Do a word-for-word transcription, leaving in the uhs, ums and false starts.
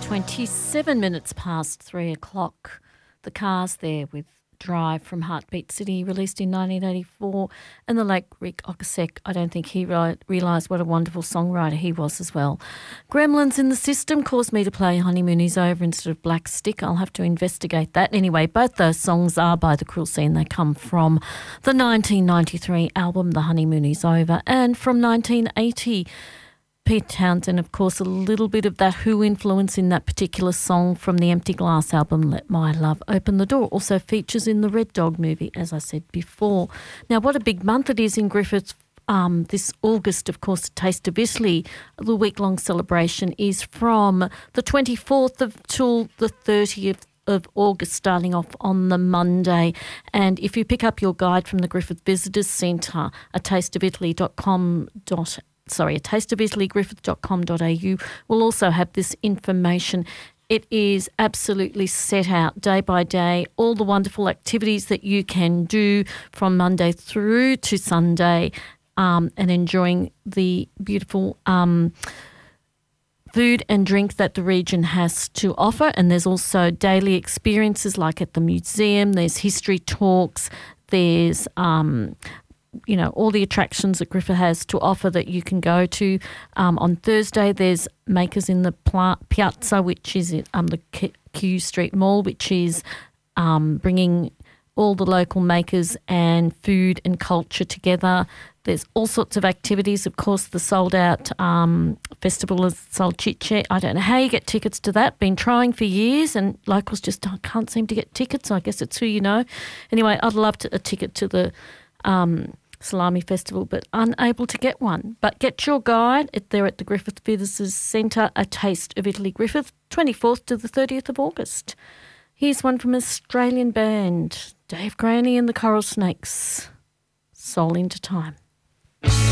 twenty-seven minutes past three o'clock. The Cars there with Drive from Heartbeat City, released in nineteen eighty-four. And the late Rick Ocasek, I don't think he ri- realised what a wonderful songwriter he was as well. Gremlins in the System caused me to play Honeymoon Is Over instead of Black Stick. I'll have to investigate that. Anyway, both those songs are by The Cruel Scene. They come from the nineteen ninety-three album The Honeymoon Is Over, and from nineteen eighty, Pete Townsend, of course, a little bit of that Who influence in that particular song from the Empty Glass album, Let My Love Open the Door. Also features in the Red Dog movie, as I said before. Now, what a big month it is in Griffith. Um, this August, of course, Taste of Italy, the week-long celebration is from the twenty-fourth of till the thirtieth of August, starting off on the Monday. And if you pick up your guide from the Griffith Visitors Centre, a taste of italy dot com dot sorry, a taste of italy griffith dot com dot a u will also have this information. It is absolutely set out day by day, all the wonderful activities that you can do from Monday through to Sunday, um, and enjoying the beautiful um, food and drink that the region has to offer. And there's also daily experiences like at the museum, there's history talks, there's um, you know, all the attractions that Griffith has to offer that you can go to. Um, on Thursday, there's Makers in the Pla- Piazza, which is at um, the Q, Q Street Mall, which is um, bringing all the local makers and food and culture together. There's all sorts of activities. Of course, the sold-out um, Festival of Salchiche. I don't know how you get tickets to that. Been trying for years, and locals just don't, can't seem to get tickets. I guess it's who you know. Anyway, I'd love to, a ticket to the Um, Salami Festival, but unable to get one. But get your guide at, there at the Griffith Visitors Centre, A Taste of Italy Griffith, twenty-fourth to the thirtieth of August. Here's one from an Australian band, Dave Graney and the Coral Snakes, Soul into Time.